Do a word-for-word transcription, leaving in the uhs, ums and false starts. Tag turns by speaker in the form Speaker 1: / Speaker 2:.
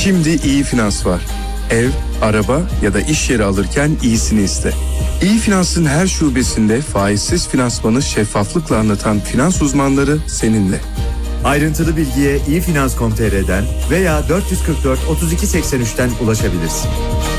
Speaker 1: Şimdi İyi Finans var. Ev, araba ya da iş yeri alırken iyisini iste. İyi Finans'ın her şubesinde faizsiz finansmanı şeffaflıkla anlatan finans uzmanları seninle.
Speaker 2: Ayrıntılı bilgiye iyi finans nokta com nokta tr'den veya dört yüz kırk dört otuz iki seksen üçten ulaşabilirsin.